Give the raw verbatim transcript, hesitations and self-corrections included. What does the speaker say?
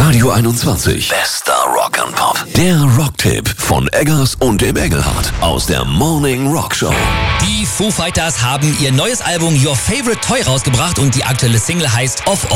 Radio einundzwanzig. Bester Rock and Pop. Der Rocktipp von Eggers und dem Engelhardt aus der Morning Rock Show. Die Foo Fighters haben ihr neues Album Your Favorite Toy rausgebracht und die aktuelle Single heißt Off